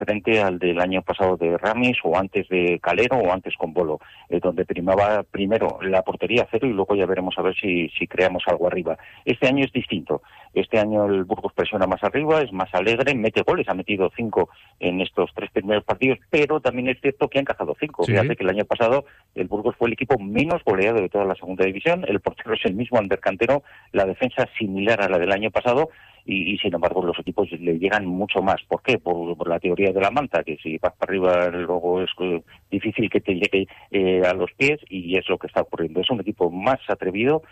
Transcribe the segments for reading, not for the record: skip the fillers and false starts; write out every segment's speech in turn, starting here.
frente al del año pasado de Ramis, o antes de Calero, o antes con Bolo, donde primaba primero la portería a cero y luego ya veremos a ver si creamos algo arriba. Este año es distinto. Este año el Burgos presiona más arriba, es más alegre, mete goles, ha metido 5 en estos 3 primeros partidos, pero también es cierto que ha encajado 5. Sí. Fíjate que el año pasado el Burgos fue el equipo menos goleado de toda la segunda división, el portero es el mismo, Ander Cantero, la defensa similar a la del año pasado, y sin embargo los equipos le llegan mucho más. ¿Por qué? Por la teoría de la manta, que si vas para arriba luego es difícil que te llegue a los pies, y es lo que está ocurriendo. Es un equipo más atrevido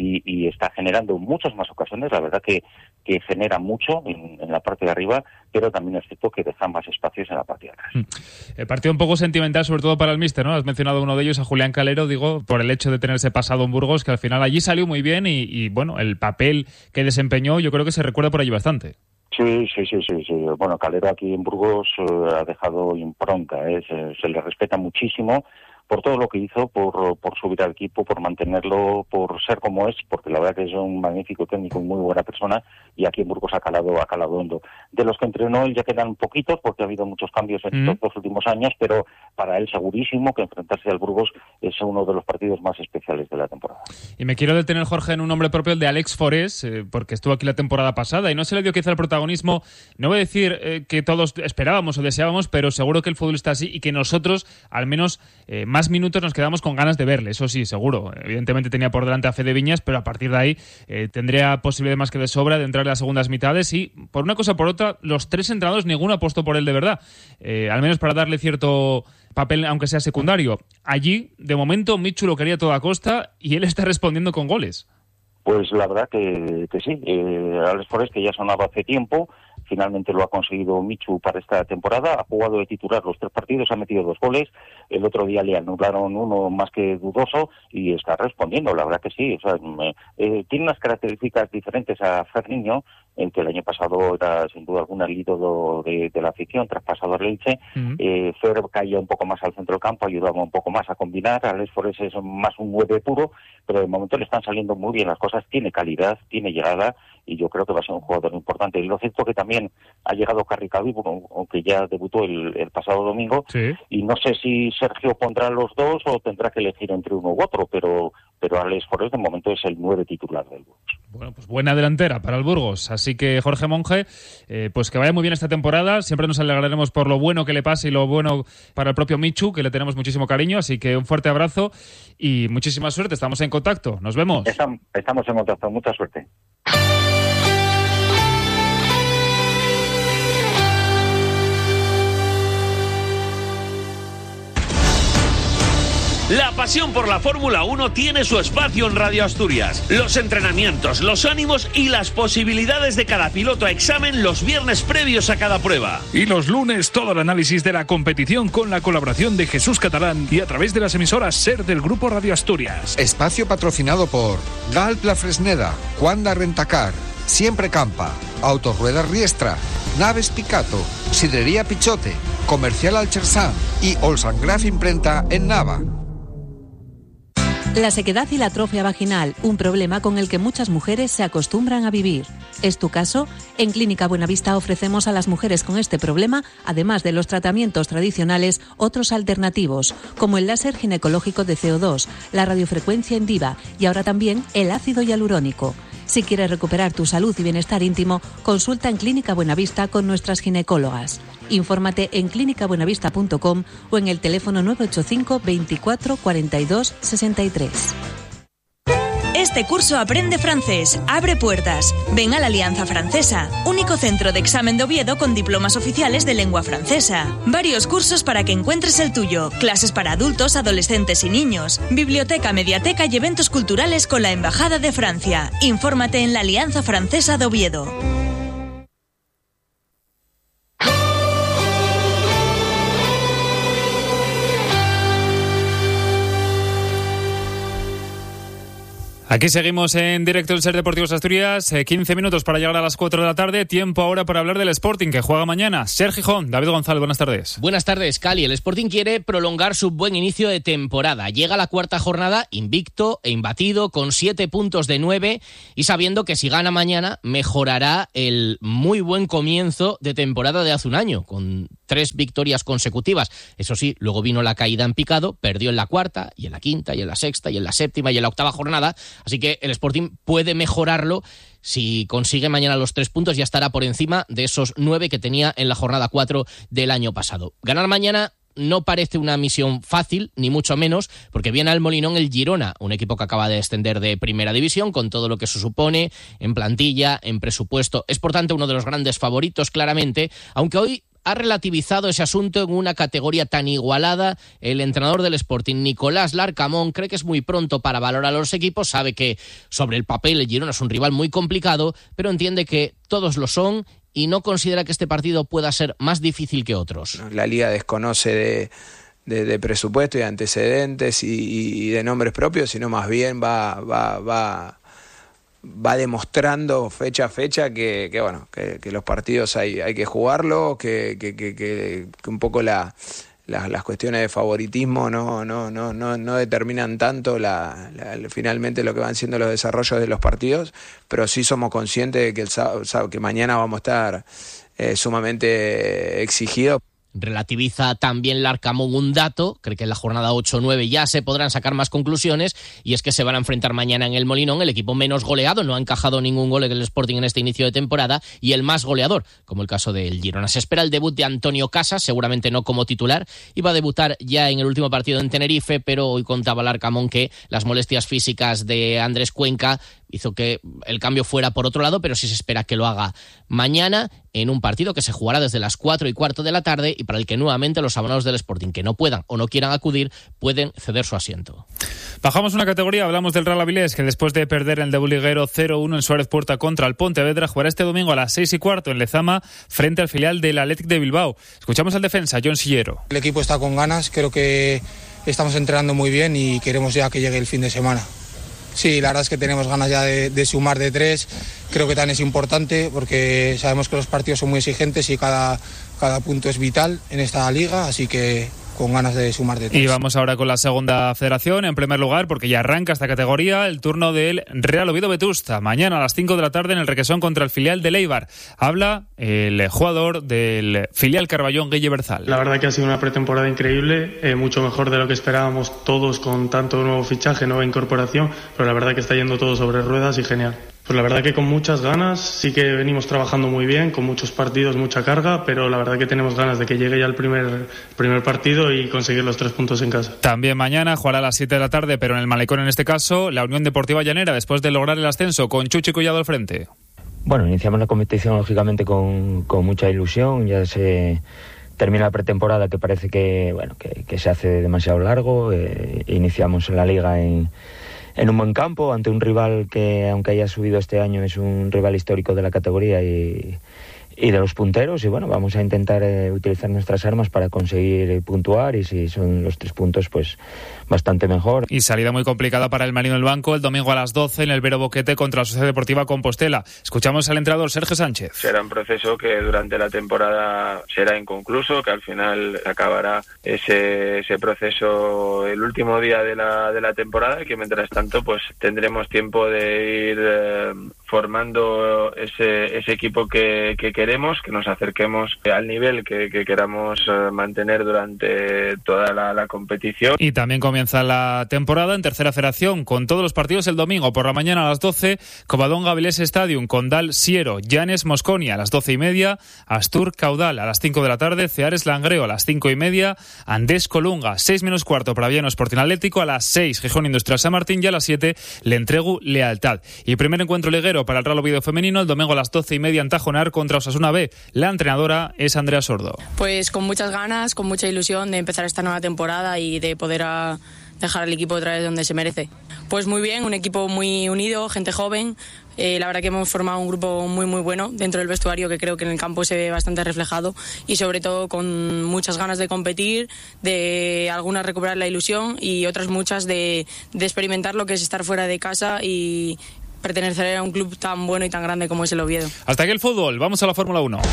y está generando muchas más ocasiones. La verdad que genera mucho en la parte de arriba, pero también es cierto que deja más espacios en la parte de atrás. El partido un poco sentimental, sobre todo para el míster, ¿no? Has mencionado uno de ellos, a Julián Calero, digo, por el hecho de tenerse pasado en Burgos, que al final allí salió muy bien y bueno, el papel que desempeñó yo creo que se recuerda por allí bastante. Sí. Bueno, Calero aquí en Burgos ha dejado impronta, se le respeta muchísimo por todo lo que hizo, por subir al equipo, por mantenerlo, por ser como es, porque la verdad que es un magnífico técnico y muy buena persona, y aquí en Burgos ha calado hondo. De los que entrenó él ya quedan poquitos, porque ha habido muchos cambios en estos 2 últimos años, pero para él segurísimo que enfrentarse al Burgos es uno de los partidos más especiales de la temporada. Y me quiero detener, Jorge, en un nombre propio, el de Alex Forés, porque estuvo aquí la temporada pasada y no se le dio quizá el protagonismo, no voy a decir que todos esperábamos o deseábamos, pero seguro que el futbolista así, y que nosotros, al menos más minutos, nos quedamos con ganas de verle, eso sí, seguro. Evidentemente tenía por delante a Fede Viñas, pero a partir de ahí tendría posibilidad más que de sobra de entrar en las segundas mitades, y por una cosa o por otra, los 3 entrenadores, ninguno apostó por él de verdad, al menos para darle cierto papel, aunque sea secundario. Allí, de momento, Michu lo quería a toda costa y él está respondiendo con goles. Pues la verdad que sí. Alex Forés, que ya sonaba hace tiempo, finalmente lo ha conseguido Michu para esta temporada. Ha jugado de titular los 3 partidos, ha metido 2 goles. El otro día le anularon uno más que dudoso y está respondiendo. La verdad que sí. O sea, tiene unas características diferentes a Ferniño, en que el año pasado era sin duda alguna el ídolo de la afición, traspasado al Elche. Fer caía un poco más al centro del campo, ayudaba un poco más a combinar. Alex Forés es más un 9 puro, pero de momento le están saliendo muy bien las cosas. Tiene calidad, tiene llegada, y yo creo que va a ser un jugador importante. Y lo cierto que también ha llegado Carricavi, aunque ya debutó el pasado domingo, sí. Y no sé si Sergio pondrá los dos o tendrá que elegir entre uno u otro, pero Alex Forés de momento es el 9 titular del Burgos. Bueno, pues buena delantera para el Burgos, así que Jorge Monge, pues que vaya muy bien esta temporada. Siempre nos alegraremos por lo bueno que le pase y lo bueno para el propio Michu, que le tenemos muchísimo cariño, así que un fuerte abrazo y muchísima suerte. Estamos en contacto, nos vemos. Estamos en contacto, mucha suerte. La pasión por la Fórmula 1 tiene su espacio en Radio Asturias. Los entrenamientos, los ánimos y las posibilidades de cada piloto a examen los viernes previos a cada prueba. Y los lunes todo el análisis de la competición con la colaboración de Jesús Catalán y a través de las emisoras SER del Grupo Radio Asturias. Espacio patrocinado por Galp La Fresneda, Juanda Rentacar, Siempre Campa, Autoruedas Riestra, Naves Picato, Sidrería Pichote, Comercial Alchersan y Olsangraf Imprenta en Nava. La sequedad y la atrofia vaginal, un problema con el que muchas mujeres se acostumbran a vivir. ¿Es tu caso? En Clínica Buenavista ofrecemos a las mujeres con este problema, además de los tratamientos tradicionales, otros alternativos, como el láser ginecológico de CO2, la radiofrecuencia Endiva y ahora también el ácido hialurónico. Si quieres recuperar tu salud y bienestar íntimo, consulta en Clínica Buenavista con nuestras ginecólogas. Infórmate en clínicabuenavista.com o en el teléfono 985 24 42 63. Este curso aprende francés, abre puertas. Ven a la Alianza Francesa, único centro de examen de Oviedo con diplomas oficiales de lengua francesa. Varios cursos para que encuentres el tuyo, clases para adultos, adolescentes y niños, biblioteca, mediateca y eventos culturales con la Embajada de Francia. Infórmate en la Alianza Francesa de Oviedo. Aquí seguimos en directo en Ser Deportivos Asturias, 15 minutos para llegar a las 4 de la tarde, tiempo ahora para hablar del Sporting que juega mañana. Ser Gijón, David González, buenas tardes. Buenas tardes, Cali. El Sporting quiere prolongar su buen inicio de temporada. Llega a la cuarta jornada invicto e imbatido con 7 puntos de 9 y sabiendo que si gana mañana mejorará el muy buen comienzo de temporada de hace un año, con 3 victorias consecutivas. Eso sí, luego vino la caída en picado, perdió en la cuarta y en la quinta y en la sexta y en la séptima y en la octava jornada. Así que el Sporting puede mejorarlo. Si consigue mañana los 3 puntos, ya estará por encima de esos 9 que tenía en la jornada 4 del año pasado. Ganar mañana no parece una misión fácil, ni mucho menos, porque viene al Molinón el Girona, un equipo que acaba de descender de Primera División, con todo lo que eso supone, en plantilla, en presupuesto. Es, por tanto, uno de los grandes favoritos, claramente, aunque hoy ha relativizado ese asunto en una categoría tan igualada. El entrenador del Sporting, Nicolás Larcamón, cree que es muy pronto para valorar a los equipos, sabe que sobre el papel el Girona es un rival muy complicado, pero entiende que todos lo son y no considera que este partido pueda ser más difícil que otros. La Liga desconoce de presupuesto y antecedentes y de nombres propios, sino más bien va demostrando fecha a fecha que los partidos hay que jugarlo, que un poco las cuestiones de favoritismo no determinan tanto finalmente lo que van siendo los desarrollos de los partidos, pero sí somos conscientes de que mañana vamos a estar sumamente exigidos. Relativiza también Larcamón un dato, cree que en la jornada 8-9 ya se podrán sacar más conclusiones, y es que se van a enfrentar mañana en el Molinón el equipo menos goleado, no ha encajado ningún gol en el Sporting en este inicio de temporada, y el más goleador, como el caso del Girona. Se espera el debut de Antonio Casas, seguramente no como titular, iba a debutar ya en el último partido en Tenerife, pero hoy contaba Larcamón que las molestias físicas de Andrés Cuenca hizo que el cambio fuera por otro lado, pero sí se espera que lo haga mañana en un partido que se jugará desde las 4:15 de la tarde y para el que nuevamente los abonados del Sporting que no puedan o no quieran acudir pueden ceder su asiento. Bajamos una categoría, hablamos del Real Avilés, que después de perder en el debut liguero 0-1 en Suárez Puerta contra el Pontevedra, jugará este domingo a las 6:15 en Lezama frente al filial del Athletic de Bilbao. Escuchamos al defensa, Jon Sillero. El equipo está con ganas, creo que estamos entrenando muy bien y queremos ya que llegue el fin de semana. Sí, la verdad es que tenemos ganas ya de sumar de 3, creo que también es importante porque sabemos que los partidos son muy exigentes y cada punto es vital en esta liga, así que con ganas de sumar de 3. Y vamos ahora con la segunda federación, en primer lugar, porque ya arranca esta categoría, el turno del Real Oviedo Vetusta, mañana a las 5 de la tarde en el Requesón contra el filial del Eibar. Habla el jugador del filial Carballón, Guille Berzal. La verdad que ha sido una pretemporada increíble, mucho mejor de lo que esperábamos todos con tanto nuevo fichaje, nueva incorporación, pero la verdad que está yendo todo sobre ruedas y genial. Pues la verdad que con muchas ganas, sí que venimos trabajando muy bien, con muchos partidos, mucha carga, pero la verdad que tenemos ganas de que llegue ya el primer partido y conseguir los 3 puntos en casa. También mañana jugará a las 7 de la tarde, pero en el Malecón en este caso, la Unión Deportiva Llanera, después de lograr el ascenso con Chuchi Collado al frente. Bueno, iniciamos la competición lógicamente con mucha ilusión, ya se termina la pretemporada que parece que se hace demasiado largo, iniciamos en la liga en un buen campo, ante un rival que, aunque haya subido este año, es un rival histórico de la categoría y de los punteros, y bueno, vamos a intentar utilizar nuestras armas para conseguir puntuar, y si son los 3 puntos, pues bastante mejor. Y salida muy complicada para el Marino del Banco el domingo a las 12 en el Vero Boquete contra la Sociedad Deportiva Compostela. Escuchamos al entrenador Sergio Sánchez. Será un proceso que durante la temporada será inconcluso, que al final acabará ese proceso el último día de la temporada, y que mientras tanto pues tendremos tiempo de ir formando ese equipo que queremos, que nos acerquemos al nivel que queramos mantener durante toda la competición. Y también comienza la temporada en tercera federación con todos los partidos el domingo por la mañana a las 12, Covadonga Avilés Stadium, Condal Siero, Llanes Mosconia a las 12:30, Astur Caudal a las 5 de la tarde, Ceares Langreo a las 5:30, Andés Colunga 6:15 para Viano Sporting Atlético, a las 6 Gijón Industrial San Martín, y a las 7 Le Entregu Lealtad. Y primer encuentro liguero para el Real Oviedo femenino el domingo a las 12:30 en Tajonar contra Osasuna B. La entrenadora es Andrea Sordo. Pues con muchas ganas, con mucha ilusión de empezar esta nueva temporada y de poder dejar al equipo otra vez donde se merece. Pues muy bien, un equipo muy unido, gente joven. La verdad que hemos formado un grupo muy bueno dentro del vestuario, que creo que en el campo se ve bastante reflejado, y sobre todo con muchas ganas de competir, de algunas recuperar la ilusión y otras muchas de experimentar lo que es estar fuera de casa y pertenecer a un club tan bueno y tan grande como es el Oviedo. Hasta aquí el fútbol, vamos a la Fórmula 1.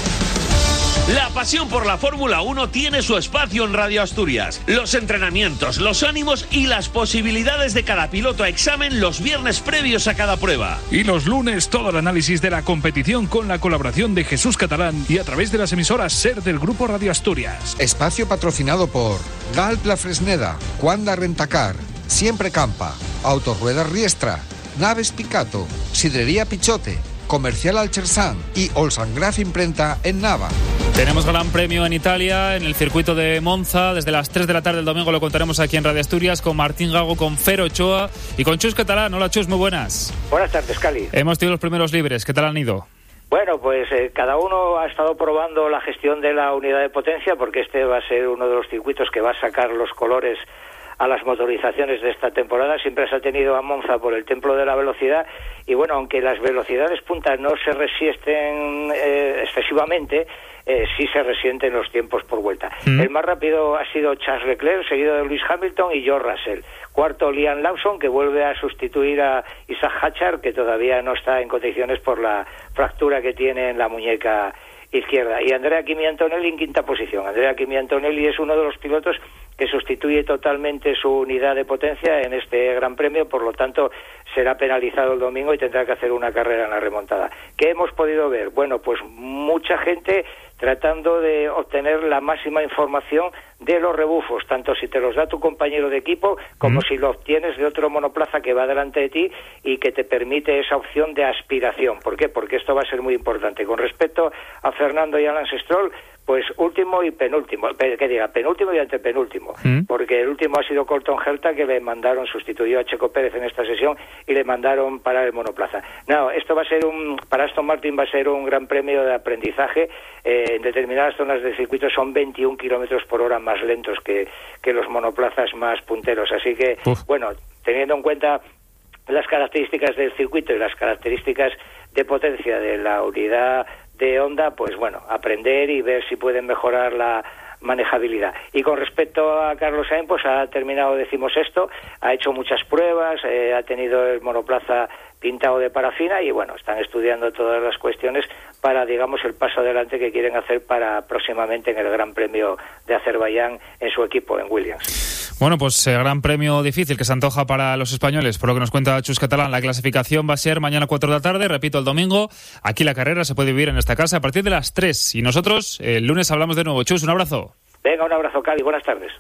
La pasión por la Fórmula 1 tiene su espacio en Radio Asturias. Los entrenamientos, los ánimos y las posibilidades de cada piloto a examen los viernes previos a cada prueba. Y los lunes todo el análisis de la competición con la colaboración de Jesús Catalán y a través de las emisoras SER del Grupo Radio Asturias. Espacio patrocinado por Galp La Fresneda, Cuanda Rentacar, Siempre Campa, Autorruedas Riestra, Naves Picato, Sidrería Pichote, Comercial Alchersan y Olsangraf Imprenta en Nava. Tenemos gran premio en Italia, en el circuito de Monza. Desde las 3 de la tarde del domingo lo contaremos aquí en Radio Asturias con Martín Gago, con Fer Ochoa y con Chus Catalán. Hola Chus, muy buenas. Buenas tardes, Cali. Hemos tenido los primeros libres, ¿qué tal han ido? Bueno, pues cada uno ha estado probando la gestión de la unidad de potencia, porque este va a ser uno de los circuitos que va a sacar los colores a las motorizaciones de esta temporada. Siempre se ha tenido a Monza por el templo de la velocidad, y bueno, aunque las velocidades puntas no se resienten excesivamente, sí se resienten los tiempos por vuelta. El más rápido ha sido Charles Leclerc, seguido de Lewis Hamilton y George Russell. Cuarto, Liam Lawson, que vuelve a sustituir a Isaac Hadjar, que todavía no está en condiciones por la fractura que tiene en la muñeca izquierda. Y Andrea Kimi Antonelli en quinta posición. Andrea Kimi Antonelli es uno de los pilotos que sustituye totalmente su unidad de potencia en este Gran Premio, por lo tanto será penalizado el domingo y tendrá que hacer una carrera en la remontada. ¿Qué hemos podido ver? Bueno, pues mucha gente tratando de obtener la máxima información de los rebufos, tanto si te los da tu compañero de equipo como si lo obtienes de otro monoplaza que va delante de ti y que te permite esa opción de aspiración. ¿Por qué? Porque esto va a ser muy importante. Con respecto a Fernando y a Lance Stroll, pues último y penúltimo, penúltimo y antepenúltimo, porque el último ha sido Colton Herta, que le mandaron, sustituyó a Checo Pérez en esta sesión y le mandaron para el monoplaza. No, esto va a ser para Aston Martin va a ser un gran premio de aprendizaje. En determinadas zonas del circuito son 21 kilómetros por hora más lentos que los monoplazas más punteros, así que, bueno, teniendo en cuenta las características del circuito y las características de potencia de la unidad de Honda, pues bueno, aprender y ver si pueden mejorar la manejabilidad. Y con respecto a Carlos Sainz, pues ha terminado 16º, ha hecho muchas pruebas, ha tenido el monoplaza pintado de parafina y bueno, están estudiando todas las cuestiones para, digamos, el paso adelante que quieren hacer para próximamente en el Gran Premio de Azerbaiyán en su equipo, en Williams. Bueno, pues gran premio difícil que se antoja para los españoles, por lo que nos cuenta Chus Catalán. La clasificación va a ser mañana 4 de la tarde, repito, el domingo. Aquí la carrera se puede vivir en esta casa a partir de las 3. Y nosotros el lunes hablamos de nuevo. Chus, un abrazo. Venga, un abrazo, Cali. Buenas tardes.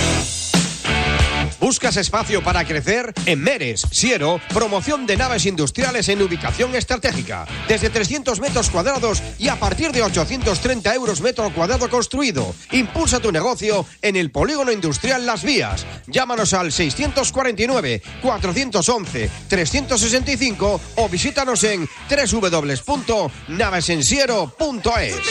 ¿Buscas espacio para crecer? En Meres, Siero, promoción de naves industriales en ubicación estratégica. Desde 300 metros cuadrados y a partir de 830 euros metro cuadrado construido. Impulsa tu negocio en el polígono industrial Las Vías. Llámanos al 649-411-365 o visítanos en www.navesensiero.es.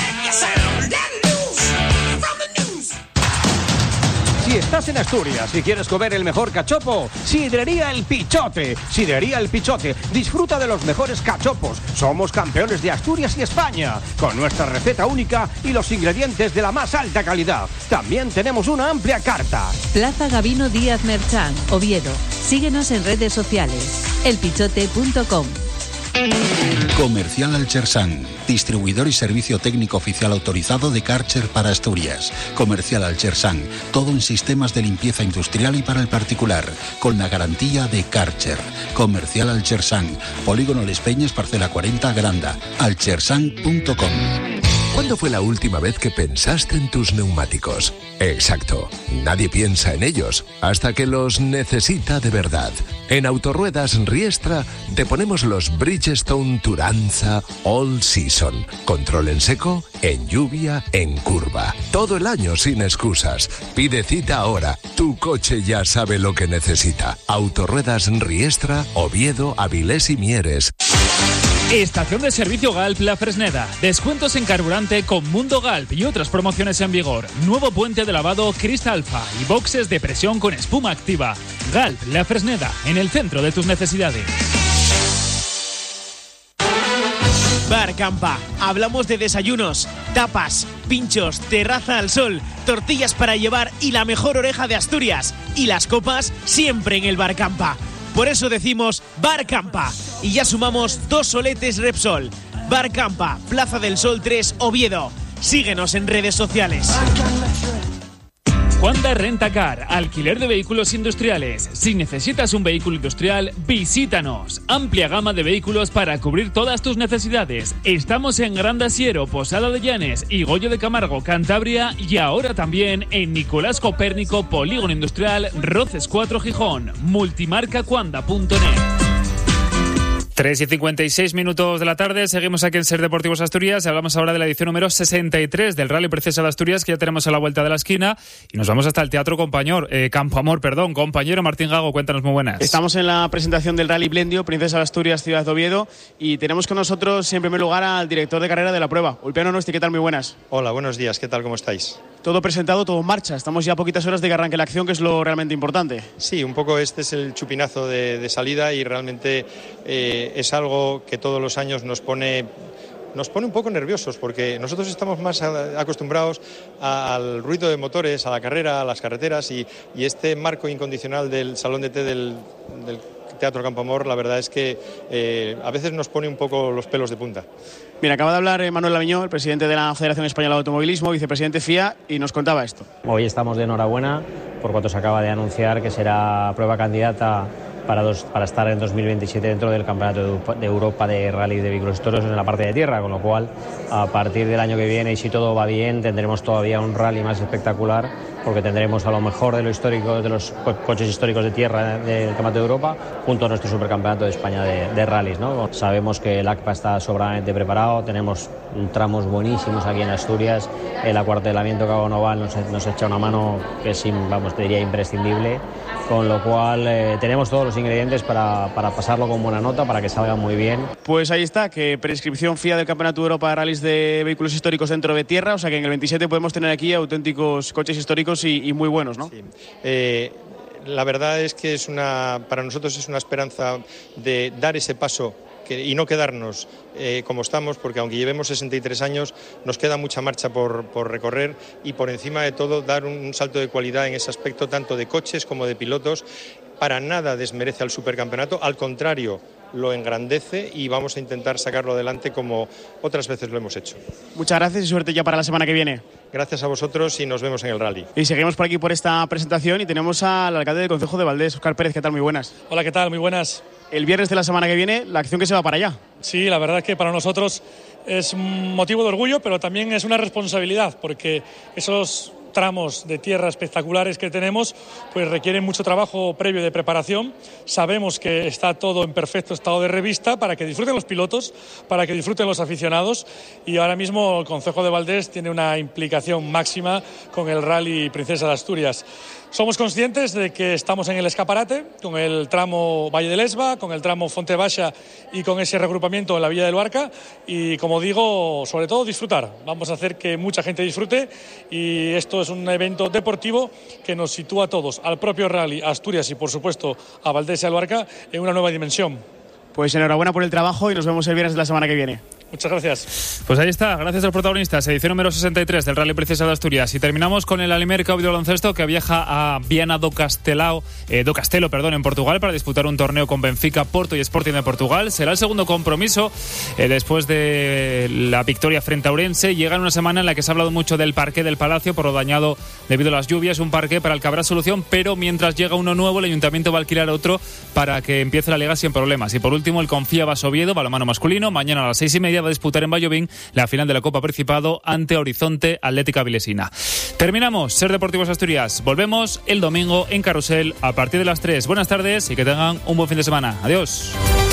Si estás en Asturias y quieres comer el mejor cachopo, Sidrería El Pichote. Sidrería El Pichote. Disfruta de los mejores cachopos. Somos campeones de Asturias y España, con nuestra receta única y los ingredientes de la más alta calidad. También tenemos una amplia carta. Plaza Gabino Díaz Merchán, Oviedo. Síguenos en redes sociales. elpichote.com. Comercial Alchersan, distribuidor y servicio técnico oficial autorizado de Karcher para Asturias. Comercial Alchersan, todo en sistemas de limpieza industrial y para el particular, con la garantía de Karcher. Comercial Alchersan, Polígono Les Peñes, parcela 40, Granda. Alchersan.com. ¿Cuándo fue la última vez que pensaste en tus neumáticos? Exacto, nadie piensa en ellos hasta que los necesita de verdad. En Autorruedas Riestra te ponemos los Bridgestone Turanza All Season. Control en seco, en lluvia, en curva. Todo el año sin excusas. Pide cita ahora. Tu coche ya sabe lo que necesita. Autorruedas Riestra, Oviedo, Avilés y Mieres. Estación de servicio Galp La Fresneda. Descuentos en carburante con Mundo Galp y otras promociones en vigor. Nuevo puente de lavado Cristalfa y boxes de presión con espuma activa. Galp La Fresneda, en el centro de tus necesidades. Bar Campa. Hablamos de desayunos, tapas, pinchos, terraza al sol, tortillas para llevar y la mejor oreja de Asturias. Y las copas siempre en el Bar Campa. Por eso decimos Bar Campa. Y ya sumamos 2 soletes Repsol. Bar Campa, Plaza del Sol 3, Oviedo. Síguenos en redes sociales. Juanda Rentacar, alquiler de vehículos industriales. Si necesitas un vehículo industrial, visítanos. Amplia gama de vehículos para cubrir todas tus necesidades. Estamos en Gran Asiero, Posada de Llanes y Goyo de Camargo, Cantabria, y ahora también en Nicolás Copérnico, Polígono Industrial, Roces 4, Gijón. Multimarcacuanda.net. 3:56 de la tarde, seguimos aquí en Ser Deportivos Asturias. Hablamos ahora de la edición número 63 del Rally Princesa de Asturias, que ya tenemos a la vuelta de la esquina, y nos vamos hasta el Teatro Campoamor, compañero Martín Gago, cuéntanos, muy buenas. Estamos en la presentación del Rally Blendio, Princesa de Asturias, Ciudad de Oviedo, y tenemos con nosotros en primer lugar al director de carrera de la prueba, Ulpiano Nosti. ¿Qué tal? Muy buenas. Hola, buenos días, ¿qué tal? ¿Cómo estáis? Todo presentado, todo en marcha. Estamos ya a poquitas horas de que arranque la acción, que es lo realmente importante. Sí, un poco este es el chupinazo de salida, y realmente es algo que todos los años nos pone un poco nerviosos, porque nosotros estamos más acostumbrados al ruido de motores, a la carrera, a las carreteras, y este marco incondicional del salón de té del Teatro Campoamor, la verdad es que a veces nos pone un poco los pelos de punta. Mira, acaba de hablar Manuel Laviñó, el presidente de la Federación Española de Automovilismo, vicepresidente FIA, y nos contaba esto. Hoy estamos de enhorabuena por cuanto se acaba de anunciar que será prueba candidata para estar en 2027 dentro del Campeonato de Europa de Rally de Vehículos Históricos en la parte de tierra, con lo cual a partir del año que viene, y si todo va bien, tendremos todavía un rally más espectacular, porque tendremos a lo mejor de lo histórico, de los coches históricos de tierra del Campeonato de Europa, junto a nuestro Supercampeonato de España de rallies, ¿no? Sabemos que el ACPA está sobradamente preparado, tenemos tramos buenísimos aquí en Asturias, el acuartelamiento Cabo Noval nos echa una mano que es, te diría, imprescindible, con lo cual tenemos todos los ingredientes para pasarlo con buena nota, para que salga muy bien. Pues ahí está, que prescripción FIA del Campeonato de Europa de Rallys de Vehículos Históricos dentro de tierra, o sea que en el 27 podemos tener aquí auténticos coches históricos y muy buenos, ¿no? Sí. La verdad es que para nosotros es una esperanza de dar ese paso y no quedarnos como estamos, porque aunque llevemos 63 años, nos queda mucha marcha por recorrer, y por encima de todo dar un salto de cualidad en ese aspecto, tanto de coches como de pilotos. Para nada desmerece al supercampeonato, al contrario, lo engrandece, y vamos a intentar sacarlo adelante como otras veces lo hemos hecho. Muchas gracias y suerte ya para la semana que viene. Gracias a vosotros y nos vemos en el rally. Y seguimos por aquí por esta presentación y tenemos al alcalde del Concejo de Valdés, Óscar Pérez. ¿Qué tal? Muy buenas. Hola, ¿qué tal? Muy buenas. El viernes de la semana que viene, la acción que se va para allá. Sí, la verdad es que para nosotros es un motivo de orgullo, pero también es una responsabilidad, porque esos tramos de tierra espectaculares que tenemos pues requieren mucho trabajo previo de preparación. Sabemos que está todo en perfecto estado de revista para que disfruten los pilotos, para que disfruten los aficionados, y ahora mismo el Concejo de Valdés tiene una implicación máxima con el Rally Princesa de Asturias. Somos conscientes de que estamos en el escaparate, con el tramo Valle de Lesba, con el tramo Fonte Baixa y con ese regrupamiento en la Villa del Luarca, y como digo, sobre todo disfrutar. Vamos a hacer que mucha gente disfrute, y esto es un evento deportivo que nos sitúa a todos, al propio Rally, a Asturias y por supuesto a Valdés y a Luarca, en una nueva dimensión. Pues enhorabuena por el trabajo y nos vemos el viernes de la semana que viene. Muchas gracias. Pues ahí está, gracias a los protagonistas, edición número 63 del Rally Princesa de Asturias. Y terminamos con el Alimerca Oviedo Baloncesto, que viaja a Viana do Castelo, en Portugal, para disputar un torneo con Benfica, Porto y Sporting de Portugal. Será el segundo compromiso después de la victoria frente a Ourense. Llega en una semana en la que se ha hablado mucho del parqué del Palacio por lo dañado debido a las lluvias, un parqué para el que habrá solución, pero mientras llega uno nuevo, el Ayuntamiento va a alquilar otro para que empiece la Liga sin problemas. Y por último, el Confía Oviedo, balonmano masculino, mañana a las 6:30 va a disputar en Vallovín la final de la Copa Principado ante Horizonte Atlética Vilesina. Terminamos Ser Deportivos Asturias. Volvemos el domingo en Carrusel a partir de las 3. Buenas tardes y que tengan un buen fin de semana. Adiós.